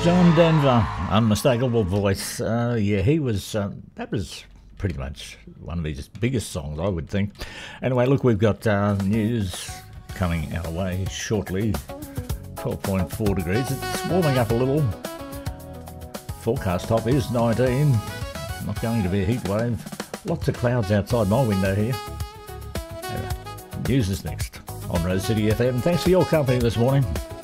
John Denver, unmistakable voice. Yeah, he was. That was pretty much one of his biggest songs, I would think. Anyway, look, we've got news coming our way shortly. 12.4 degrees. It's warming up a little. Forecast top is 19. Not going to be a heat wave. Lots of clouds outside my window here. News is next on Rose City FM. Thanks for your company this morning.